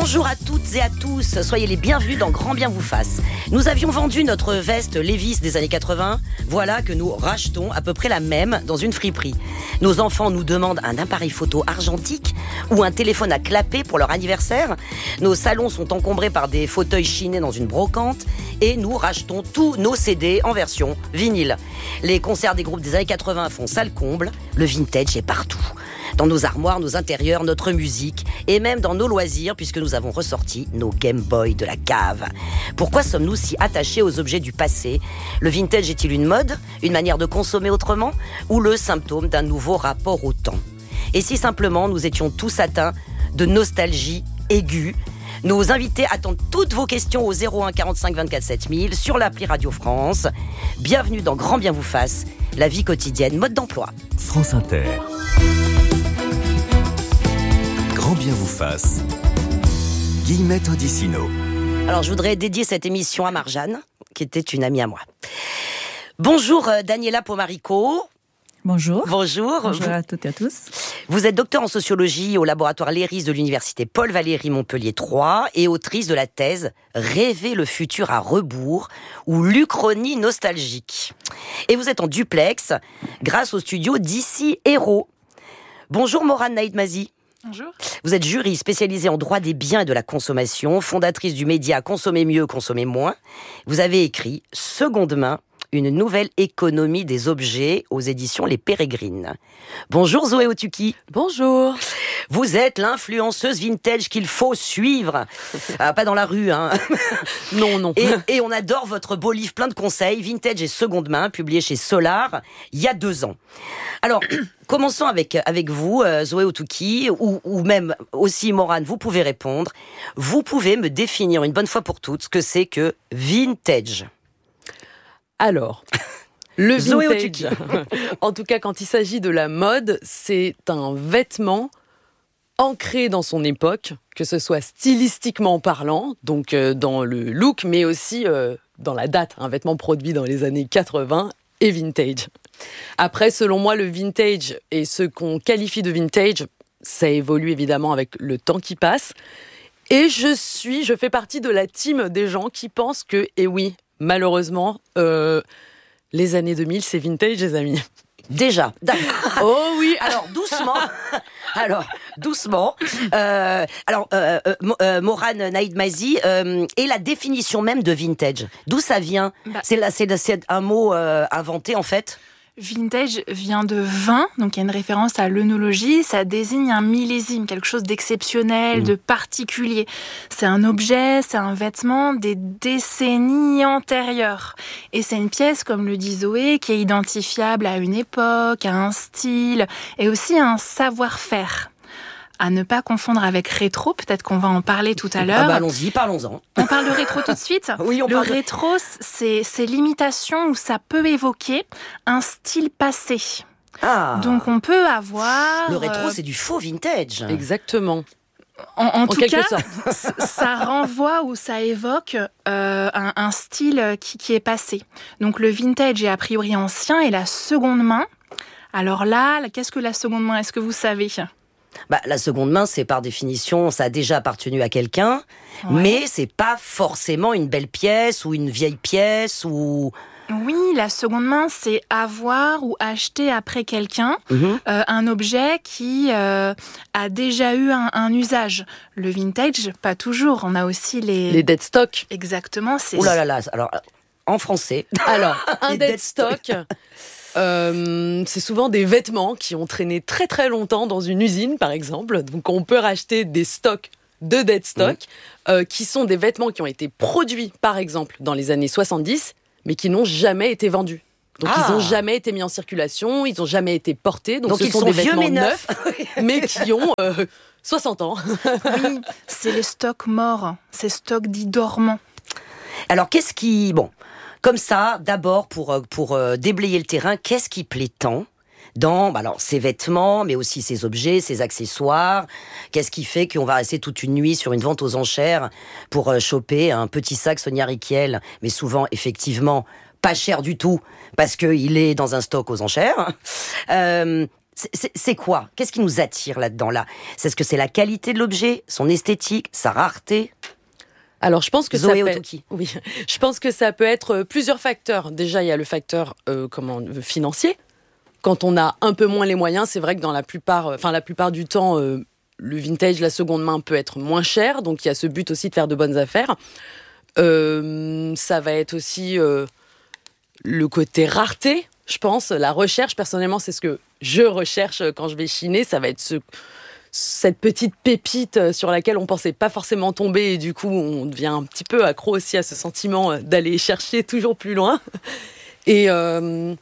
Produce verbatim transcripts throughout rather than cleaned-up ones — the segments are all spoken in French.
Bonjour à toutes et à tous, soyez les bienvenus dans Grand Bien vous fasse. Nous avions vendu notre veste Levi's des années quatre-vingts, voilà que nous rachetons à peu près la même dans une friperie. Nos enfants nous demandent un appareil photo argentique ou un téléphone à clapper pour leur anniversaire. Nos salons sont encombrés par des fauteuils chinés dans une brocante et nous rachetons tous nos C D en version vinyle. Les concerts des groupes des années quatre-vingts font salle comble, le vintage est partout. Dans nos armoires, nos intérieurs, notre musique et même dans nos loisirs puisque nous avons ressorti nos Game Boy de la cave. Pourquoi sommes-nous si attachés aux objets du passé ? Le vintage est-il une mode, une manière de consommer autrement ou le symptôme d'un nouveau rapport au temps ? Et si simplement nous étions tous atteints de nostalgie aiguë ? Nos invités attendent toutes vos questions au zéro un quarante-cinq vingt-quatre sept mille sur l'appli Radio France. Bienvenue dans Grand Bien vous fasse, la vie quotidienne, mode d'emploi. France Inter. Grand Bien vous fasse. Guillemette Odissino. Alors je voudrais dédier cette émission à Marjane, qui était une amie à moi. Bonjour euh, Daniela Pomarico. Bonjour. Bonjour. Bonjour à toutes et à tous. Vous êtes docteur en sociologie au laboratoire Léris de l'université Paul Valéry Montpellier trois et autrice de la thèse Rêver le futur à rebours ou l'Uchronie nostalgique. Et vous êtes en duplex grâce au studio d'ici Héros. Bonjour Morane Naïd-Mazi. Bonjour. Vous êtes juriste spécialisée en droit des biens et de la consommation, fondatrice du média Consommer mieux, consommer moins. Vous avez écrit Seconde main, une nouvelle économie des objets aux éditions Les Pérégrines. Bonjour Zoé Otuki. Bonjour. Vous êtes l'influenceuse vintage qu'il faut suivre. Ah, pas dans la rue, hein. Non, non. Et, et on adore votre beau livre plein de conseils, Vintage et Seconde main, publié chez Solar, il y a deux ans. Alors, commençons avec, avec vous, Zoé Otuki, ou, ou même aussi Morane, vous pouvez répondre. Vous pouvez me définir une bonne fois pour toutes ce que c'est que vintage. Alors, le Zoé vintage, en tout cas quand il s'agit de la mode, c'est un vêtement ancré dans son époque, que ce soit stylistiquement parlant, donc euh, dans le look, mais aussi euh, dans la date, un vêtement produit dans les années quatre-vingts et vintage. Après, selon moi, le vintage et ce qu'on qualifie de vintage, ça évolue évidemment avec le temps qui passe. Et je suis, je fais partie de la team des gens qui pensent que, et oui, malheureusement, euh, les années deux mille, c'est vintage, les amis. Déjà. Oh oui. Alors, doucement. Alors, doucement. Euh, alors, euh, euh, Morane Naïd-Mazi, euh, et la définition même de vintage, d'où ça vient ? bah, c'est, la, c'est, c'est un mot euh, inventé, en fait ? Vintage vient de vin, donc il y a une référence à l'œnologie, ça désigne un millésime, quelque chose d'exceptionnel, mmh. de particulier. C'est un objet, c'est un vêtement des décennies antérieures. Et c'est une pièce, comme le dit Zoé, qui est identifiable à une époque, à un style, et aussi à un savoir-faire. À ne pas confondre avec rétro, peut-être qu'on va en parler tout à l'heure. Ah bah allons-y, parlons-en. On parle de rétro tout de suite. Oui, on Le parle de... rétro, c'est, c'est l'imitation où ça peut évoquer un style passé. Ah. Donc on peut avoir... Le rétro, c'est du faux vintage. Exactement. En, en, en tout quelque cas, sorte. ça renvoie ou ça évoque euh, un, un style qui, qui est passé. Donc le vintage est a priori ancien et la seconde main. Alors là, qu'est-ce que la seconde main ? Est-ce que vous savez ? Bah, la seconde main, c'est par définition, ça a déjà appartenu à quelqu'un, ouais. mais c'est pas forcément une belle pièce ou une vieille pièce ou... Oui, la seconde main, c'est avoir ou acheter après quelqu'un mmh. euh, un objet qui euh, a déjà eu un, un usage. Le vintage, pas toujours. On a aussi les... Les dead stock. Exactement. C'est... Ouh là là là, alors, en français... Alors, un dead stock... Euh, c'est souvent des vêtements qui ont traîné très très longtemps dans une usine, par exemple. Donc on peut racheter des stocks de dead stock, mmh. euh, qui sont des vêtements qui ont été produits, par exemple, dans les années soixante-dix, mais qui n'ont jamais été vendus. Donc ah. ils n'ont jamais été mis en circulation, ils n'ont jamais été portés. Donc, donc ce ils sont, sont des vieux, vêtements mais neufs, mais qui ont euh, soixante ans. Oui, c'est les stocks morts, ces stocks dits dormants. Alors qu'est-ce qui... Bon... Comme ça, d'abord, pour, pour euh, déblayer le terrain, qu'est-ce qui plaît tant dans bah alors, ces vêtements, mais aussi ces objets, ces accessoires ? Qu'est-ce qui fait qu'on va rester toute une nuit sur une vente aux enchères pour euh, choper un petit sac Sonia Rykiel, mais souvent, effectivement, pas cher du tout, parce qu'il est dans un stock aux enchères. Euh, c'est, c'est, c'est quoi? Qu'est-ce qui nous attire là-dedans là? C'est ce que c'est la qualité de l'objet, son esthétique, sa rareté? Alors, je pense que Zoé ça peut Otoki. être, oui, je pense que ça peut être plusieurs facteurs. Déjà, il y a le facteur euh, comment euh, financier. Quand on a un peu moins les moyens, c'est vrai que dans la plupart, enfin la plupart du temps, euh, le vintage, la seconde main peut être moins cher. Donc, il y a ce but aussi de faire de bonnes affaires. Euh, ça va être aussi euh, le côté rareté, je pense. La recherche, personnellement, c'est ce que je recherche quand je vais chiner. Ça va être ce cette petite pépite sur laquelle on pensait pas forcément tomber et du coup on devient un petit peu accro aussi à ce sentiment d'aller chercher toujours plus loin. Et euh...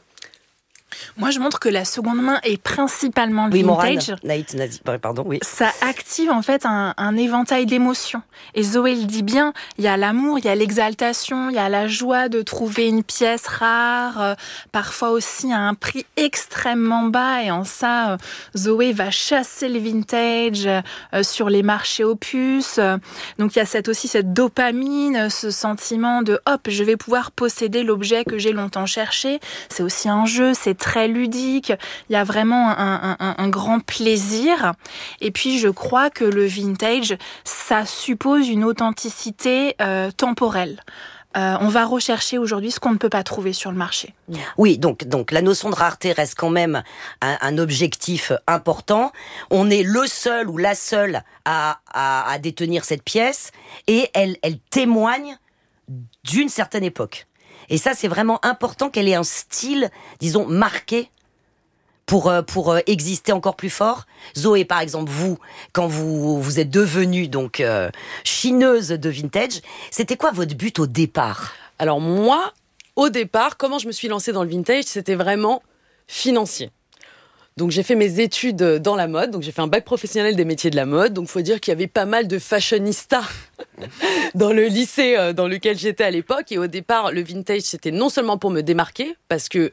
moi je montre que la seconde main est principalement le oui, vintage. Morane, Naït, Nazi, pardon, oui. Ça active en fait un, un éventail d'émotions. Et Zoé le dit bien, il y a l'amour, il y a l'exaltation, il y a la joie de trouver une pièce rare, euh, parfois aussi à un prix extrêmement bas. Et en ça, euh, Zoé va chasser le vintage euh, sur les marchés aux puces. Donc il y a cette, aussi cette dopamine, ce sentiment de hop, je vais pouvoir posséder l'objet que j'ai longtemps cherché. C'est aussi un jeu, c'est très ludique. Il y a vraiment un, un, un grand plaisir. Et puis, je crois que le vintage, ça suppose une authenticité euh, temporelle. Euh, on va rechercher aujourd'hui ce qu'on ne peut pas trouver sur le marché. Oui, donc, donc la notion de rareté reste quand même un, un objectif important. On est le seul ou la seule à, à, à détenir cette pièce et elle, elle témoigne d'une certaine époque. Et ça, c'est vraiment important qu'elle ait un style, disons, marqué pour pour exister encore plus fort. Zoé, par exemple, vous, quand vous vous êtes devenue donc euh, chineuse de vintage, c'était quoi votre but au départ? Alors moi, au départ, comment je me suis lancée dans le vintage, c'était vraiment financier. Donc j'ai fait mes études dans la mode, donc j'ai fait un bac professionnel des métiers de la mode, donc faut dire qu'il y avait pas mal de fashionistas dans le lycée dans lequel j'étais à l'époque. Et au départ, le vintage, c'était non seulement pour me démarquer, parce que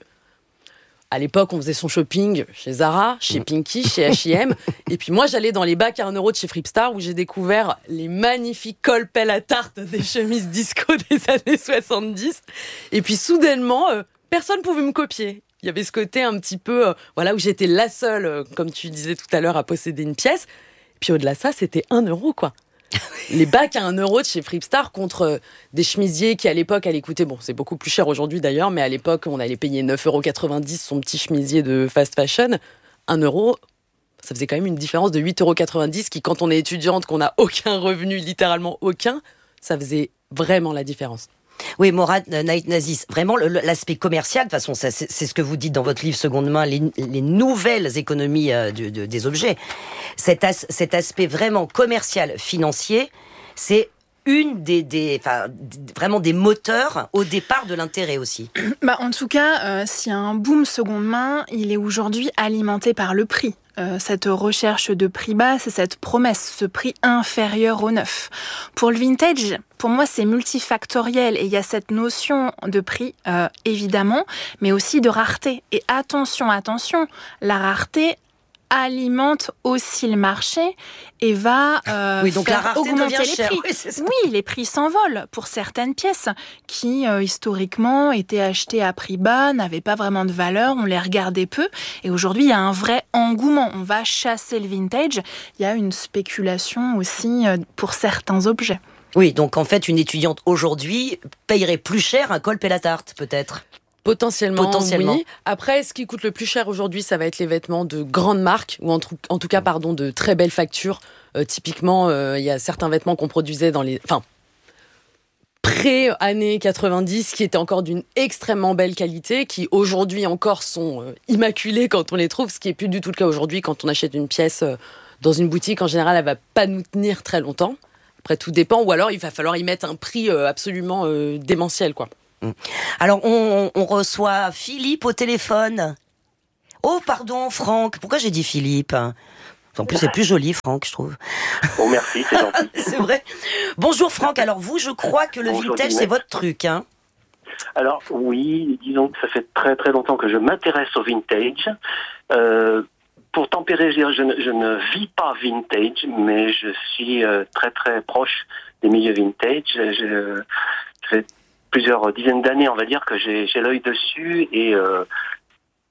à l'époque, on faisait son shopping chez Zara, chez Pinky, chez H et M. Et puis moi, j'allais dans les bacs à un euro de chez Fripstar où j'ai découvert les magnifiques cols pelle à tarte des chemises disco des années soixante-dix. Et puis soudainement, euh, personne ne pouvait me copier. Il y avait ce côté un petit peu, euh, voilà, où j'étais la seule, euh, comme tu disais tout à l'heure, à posséder une pièce. Et puis au-delà de ça, c'était un euro, quoi. Les bacs à un euro de chez Fripstar contre euh, des chemisiers qui, à l'époque, allaient coûter, bon, c'est beaucoup plus cher aujourd'hui d'ailleurs, mais à l'époque, on allait payer neuf euros quatre-vingt-dix son petit chemisier de fast fashion. un euro, ça faisait quand même une différence de huit euros quatre-vingt-dix qui, quand on est étudiante, qu'on n'a aucun revenu, littéralement aucun, ça faisait vraiment la différence. Oui, Morad Naït Nazis, vraiment le, l'aspect commercial, de toute façon, ça, c'est, c'est ce que vous dites dans votre livre Seconde Main, les, les nouvelles économies euh, de, de, des objets. Cet, as, cet aspect vraiment commercial, financier, c'est une des, des, enfin, vraiment des moteurs au départ de l'intérêt aussi. Bah, en tout cas, euh, s'il y a un boom seconde main, il est aujourd'hui alimenté par le prix. Euh, cette recherche de prix bas, c'est cette promesse, ce prix inférieur au neuf. Pour le vintage, pour moi, c'est multifactoriel et il y a cette notion de prix, euh, évidemment, mais aussi de rareté. Et attention, attention, la rareté alimente aussi le marché et va euh, oui, donc faire la rareté augmenter devient les chère. prix. Oui, c'est ça. Oui, les prix s'envolent pour certaines pièces qui, euh, historiquement, étaient achetées à prix bas, n'avaient pas vraiment de valeur, on les regardait peu. Et aujourd'hui, il y a un vrai engouement. On va chasser le vintage. Il y a une spéculation aussi euh, pour certains objets. Oui, donc en fait, une étudiante aujourd'hui payerait plus cher un col pelle à tarte, peut-être. Potentiellement, Potentiellement, oui. Après, ce qui coûte le plus cher aujourd'hui, ça va être les vêtements de grandes marques, ou en, tru- en tout cas, pardon, de très belles factures. Euh, typiquement, il euh, y a certains vêtements qu'on produisait dans les... Enfin, pré-années quatre-vingt-dix, qui étaient encore d'une extrêmement belle qualité, qui aujourd'hui encore sont euh, immaculés quand on les trouve, ce qui est plus du tout le cas aujourd'hui. Quand on achète une pièce euh, dans une boutique, en général, elle va pas nous tenir très longtemps. Après, tout dépend, ou alors il va falloir y mettre un prix euh, absolument euh, démentiel, quoi. Alors, on, on reçoit Philippe au téléphone. Oh, pardon, Franck. Pourquoi j'ai dit Philippe? En plus, c'est plus joli, Franck, je trouve. Oh, merci, c'est gentil. C'est vrai. Bonjour, Franck. Alors, vous, je crois que le Bonjour, vintage, Guillemette. c'est votre truc, hein? Alors, oui, disons que ça fait très très longtemps que je m'intéresse au vintage. Euh, pour tempérer, je, dirais, je, ne, je ne vis pas vintage, mais je suis euh, très très proche des milieux vintage. Je, je fais plusieurs dizaines d'années, on va dire, que j'ai, j'ai l'œil dessus et euh,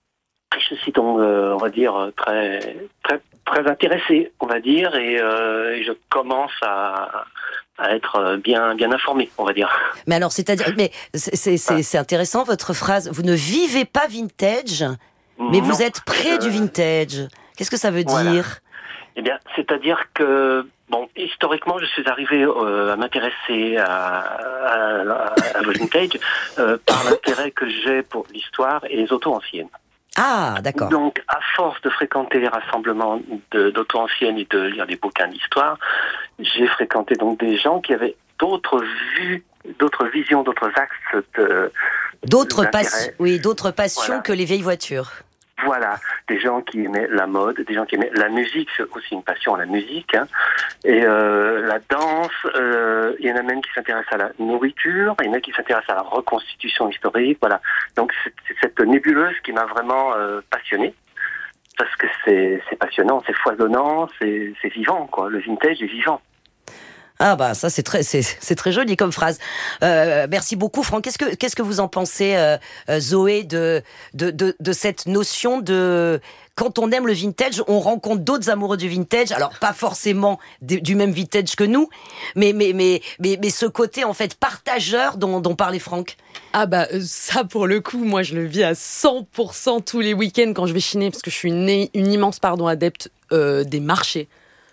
je suis donc, euh, on va dire, très, très, très intéressé, on va dire, et, euh, et je commence à, à être bien, bien informé, on va dire. Mais alors, c'est-à-dire, mais c'est, c'est, c'est, c'est intéressant votre phrase. Vous ne vivez pas vintage, mais Non, vous êtes près euh, du vintage. Qu'est-ce que ça veut voilà. dire ? Eh bien, c'est-à-dire que, bon, historiquement, je suis arrivé euh, à m'intéresser à, à, à, à le vintage euh, par l'intérêt que j'ai pour l'histoire et les autos anciennes. Ah, d'accord. Donc, à force de fréquenter les rassemblements de, d'autos anciennes et de lire des bouquins d'histoire, j'ai fréquenté donc des gens qui avaient d'autres vues, d'autres visions, d'autres axes de D'autres d'intérêt. passions, oui, d'autres passions Voilà. que les vieilles voitures. Voilà, des gens qui aimaient la mode, des gens qui aimaient la musique, c'est aussi une passion, la musique, hein, et euh, la danse. Euh, il y en a même qui s'intéressent à la nourriture, il y en a qui s'intéressent à la reconstitution historique. Voilà, donc c'est, c'est cette nébuleuse qui m'a vraiment euh, passionné, parce que c'est, c'est passionnant, c'est foisonnant, c'est, c'est vivant, quoi. Le vintage est vivant. Ah bah ça c'est très c'est, c'est très joli comme phrase. Euh, merci beaucoup Franck. Qu'est-ce que qu'est-ce que vous en pensez euh, Zoé de, de de de cette notion de quand on aime le vintage, on rencontre d'autres amoureux du vintage. Alors pas forcément du, du même vintage que nous, mais mais mais mais mais ce côté en fait partageur dont dont parlait Franck. Ah bah ça pour le coup, moi je le vis à cent pour cent tous les week-ends quand je vais chiner parce que je suis une, une immense pardon adepte euh, des marchés.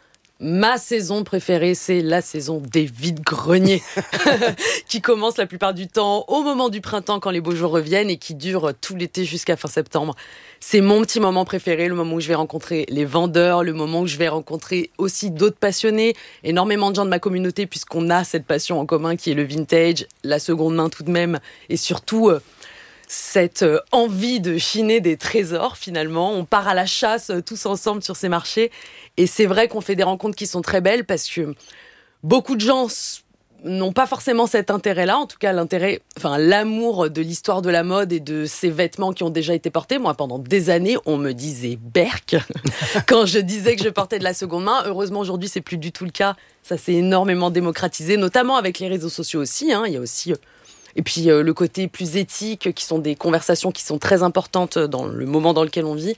Ma saison préférée, c'est la saison des vides-greniers, qui commence la plupart du temps au moment du printemps quand les beaux jours reviennent et qui dure tout l'été jusqu'à fin septembre. C'est mon petit moment préféré, le moment où je vais rencontrer les vendeurs, le moment où je vais rencontrer aussi d'autres passionnés, énormément de gens de ma communauté puisqu'on a cette passion en commun qui est le vintage, la seconde main tout de même, et surtout euh, cette euh, envie de chiner des trésors finalement. On part à la chasse euh, tous ensemble sur ces marchés. Et c'est vrai qu'on fait des rencontres qui sont très belles parce que beaucoup de gens n'ont pas forcément cet intérêt-là. En tout cas, l'intérêt, enfin, l'amour de l'histoire de la mode et de ces vêtements qui ont déjà été portés. Moi, pendant des années, on me disait berk quand je disais que je portais de la seconde main. Heureusement, aujourd'hui, c'est plus du tout le cas. Ça s'est énormément démocratisé, notamment avec les réseaux sociaux aussi. Hein. Il y a aussi... Et puis euh, le côté plus éthique, qui sont des conversations qui sont très importantes dans le moment dans lequel on vit.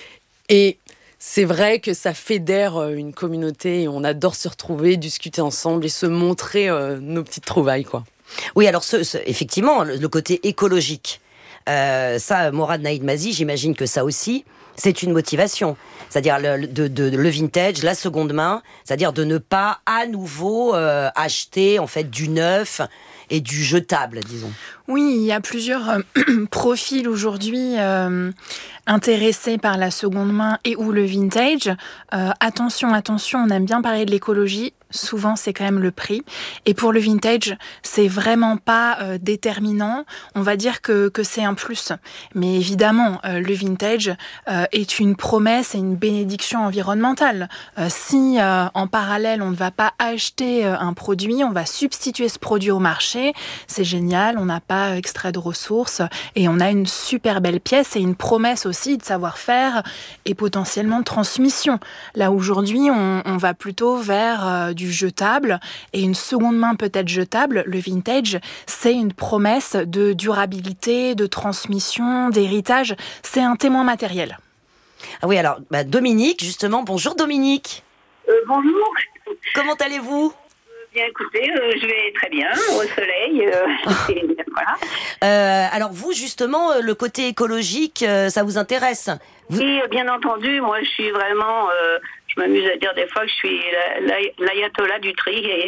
Et c'est vrai que ça fédère une communauté et on adore se retrouver, discuter ensemble et se montrer euh, nos petites trouvailles, quoi. Oui, alors ce, ce, effectivement, le, le côté écologique, euh, ça, Morad Naïd Mazi, j'imagine que ça aussi, c'est une motivation. C'est-à-dire le, de, de, le vintage, la seconde main, c'est-à-dire de ne pas à nouveau euh, acheter en fait du neuf et du jetable, disons. Oui, il y a plusieurs euh, profils aujourd'hui euh, intéressés par la seconde main et ou le vintage. Euh, attention, attention, on aime bien parler de l'écologie. Souvent, c'est quand même le prix. Et pour le vintage, c'est vraiment pas euh, déterminant. On va dire que, que c'est un plus. Mais évidemment, euh, le vintage euh, est une promesse et une bénédiction environnementale. Euh, si euh, en parallèle, on ne va pas acheter euh, un produit, on va substituer ce produit au marché, c'est génial, on n'a pas extrait de ressources et on a une super belle pièce et une promesse aussi de savoir-faire et potentiellement de transmission. Là, aujourd'hui, on, on va plutôt vers euh, du jetable et une seconde main peut-être jetable. Le vintage, c'est une promesse de durabilité, de transmission, d'héritage. C'est un témoin matériel. Ah oui, alors bah, Dominique, justement. Bonjour Dominique. Euh, bonjour. Comment allez-vous ? Bien écoutez, euh, je vais très bien, au soleil. Euh, et, voilà. Euh, alors vous, justement, le côté écologique, euh, ça vous intéresse ? Vous... Et bien entendu, moi je suis vraiment... Euh, je m'amuse à dire des fois que je suis la, la, l'ayatollah du tri. Et...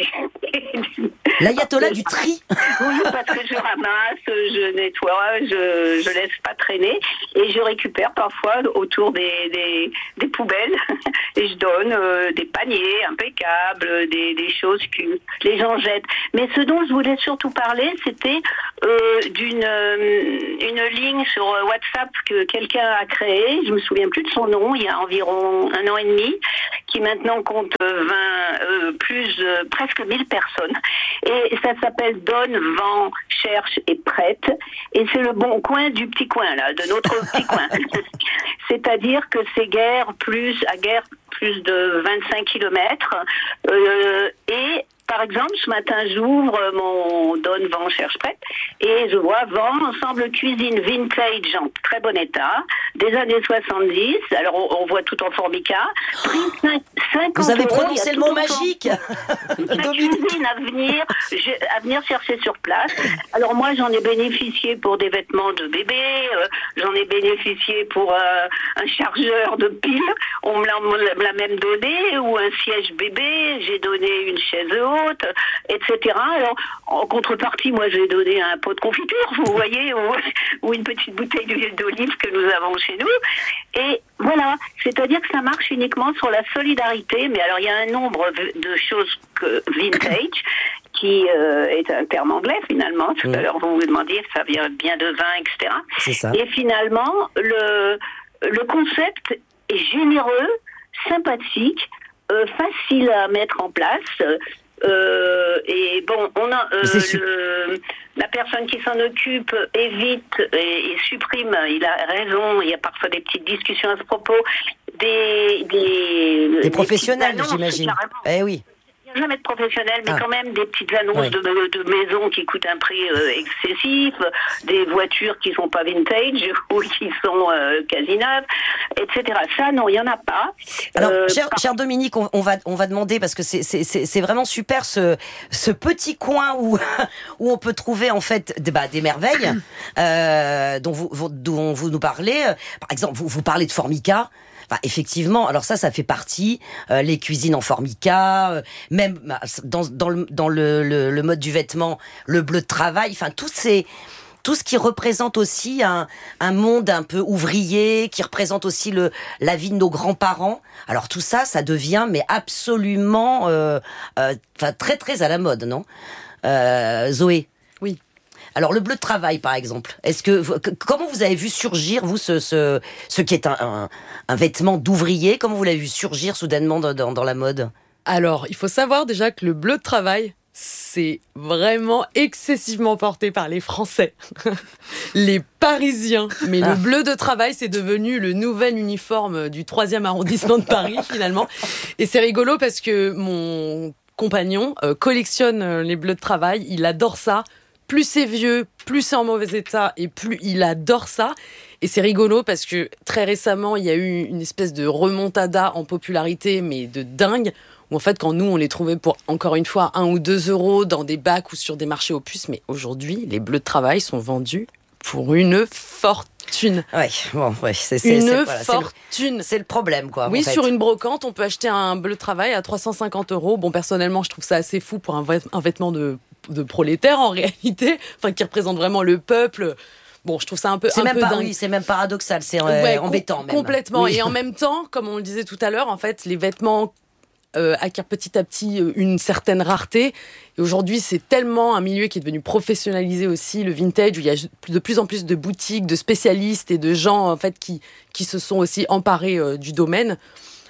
L'ayatollah du tri. Oui, parce que je ramasse, je nettoie, je je laisse pas traîner et je récupère parfois autour des des, des poubelles et je donne euh, des paniers impeccables, des des choses que les gens jettent. Mais ce dont je voulais surtout parler, c'était euh, d'une euh, une ligne sur WhatsApp que quelqu'un a créée. Je me souviens plus de son nom. Il y a environ un an et demi, qui maintenant compte vingt euh, plus euh, presque mille personnes. Et ça s'appelle Donne, Vend, Cherche et Prête. Et c'est le bon coin du petit coin, là, de notre petit coin. C'est-à-dire que c'est guère plus, à guère plus de vingt-cinq kilomètres. Euh, et par exemple, ce matin, j'ouvre mon Donne, Vend, Cherche, Prête et je vois Vend, ensemble cuisine vintage en très bon état, des années soixante-dix. Alors, on, on voit tout en formica. Prix cinquante Vous avez euros, prononcé le mot magique. La cuisine à venir, à venir chercher sur place. Alors, moi, j'en ai bénéficié pour des vêtements de bébé, euh, j'en ai bénéficié pour euh, un chargeur de piles, on me l'a, me l'a même donné, ou un siège bébé, j'ai donné une chaise haute, et cetera. Alors, en contrepartie, moi, j'ai donné un pot de confiture, vous voyez, ou, ou une petite bouteille d'huile d'olive que nous avons chez nous. Et voilà, c'est-à-dire que ça marche uniquement sur la solidarité, mais alors il y a un nombre de choses que vintage, qui euh, est un terme anglais finalement. Tout à l'heure, vous vous demandiez, ça vient bien de vin, et cetera. C'est ça. Et finalement, le, le concept est généreux, sympathique, euh, facile à mettre en place. Euh, et bon, on a euh, le, la personne qui s'en occupe évite et, et supprime. Il a raison. Il y a parfois des petites discussions à ce propos. Des des, des, des professionnels, annonces, j'imagine. Eh oui. Il n'y a jamais de professionnels, mais ah. quand même des petites annonces ouais. de, de maisons qui coûtent un prix euh, excessif, des voitures qui sont pas vintage ou qui sont euh, quasi neuves, et cetera. Ça, non, il y en a pas. Alors, euh, cher, par... cher Dominique, on, on va on va demander parce que c'est c'est c'est, c'est vraiment super ce ce petit coin où où on peut trouver en fait des, bah, des merveilles euh, dont vous, vous dont vous nous parlez. Par exemple, vous vous parlez de Formica. Enfin, effectivement, alors ça, ça fait partie, euh, les cuisines en formica, euh, même dans, dans, le, dans le, le, le mode du vêtement, le bleu de travail, enfin, tout, ces, tout ce qui représente aussi un, un monde un peu ouvrier, qui représente aussi le, la vie de nos grands-parents. Alors tout ça, ça devient mais absolument euh, euh, enfin, très très à la mode, non euh, Zoé? Oui. Alors le bleu de travail, par exemple, est-ce que comment vous avez vu surgir vous ce ce, ce qui est un, un, un vêtement d'ouvrier? Comment vous l'avez vu surgir soudainement dans, dans, dans la mode? Alors, il faut savoir déjà que le bleu de travail, c'est vraiment excessivement porté par les Français, les Parisiens. Mais ah. le bleu de travail, c'est devenu le nouvel uniforme du troisième arrondissement de Paris finalement. Et c'est rigolo parce que mon compagnon euh, collectionne euh, les bleus de travail. Il adore ça. Plus c'est vieux, plus c'est en mauvais état et plus il adore ça. Et c'est rigolo parce que très récemment, il y a eu une espèce de remontada en popularité, mais de dingue, où en fait, quand nous, on les trouvait pour, encore une fois, un ou deux euros dans des bacs ou sur des marchés aux puces, mais aujourd'hui, les bleus de travail sont vendus pour une fortune. Ouais, bon, ouais, c'est, c'est, une c'est, voilà, fortune. C'est le, c'est le problème, quoi. Oui, en fait. Sur une brocante, on peut acheter un bleu de travail à trois cent cinquante euros. Bon, personnellement, je trouve ça assez fou pour un, un vêtement de, de prolétaire, en réalité, enfin, qui représente vraiment le peuple. Bon, je trouve ça un peu, c'est un même peu pas, dingue. Oui, c'est même paradoxal, c'est ouais, euh, embêtant. Com- même. Complètement. Oui. Et en même temps, comme on le disait tout à l'heure, en fait, les vêtements euh, acquièrent petit à petit une certaine rareté. Et aujourd'hui, c'est tellement un milieu qui est devenu professionnalisé aussi, le vintage, où il y a de plus en plus de boutiques, de spécialistes et de gens en fait qui qui se sont aussi emparés euh, du domaine.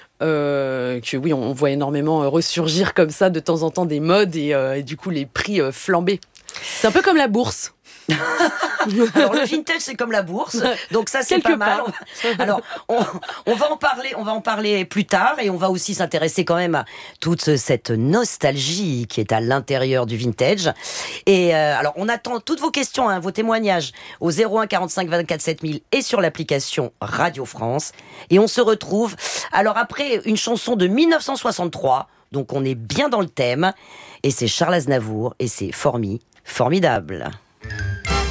Euh, que oui, on voit énormément ressurgir comme ça de temps en temps des modes et, euh, et du coup les prix euh, flamber. C'est un peu comme la bourse. Alors le vintage c'est comme la bourse, donc ça c'est Quelque pas mal. part. Alors on, on va en parler, on va en parler plus tard et on va aussi s'intéresser quand même à toute cette nostalgie qui est à l'intérieur du vintage. Et euh, alors on attend toutes vos questions, hein, vos témoignages au zéro un quarante-cinq vingt-quatre sept mille et sur l'application Radio France. Et on se retrouve alors après une chanson de mille neuf cent soixante-trois, donc on est bien dans le thème. Et c'est Charles Aznavour et c'est Formi, formidable.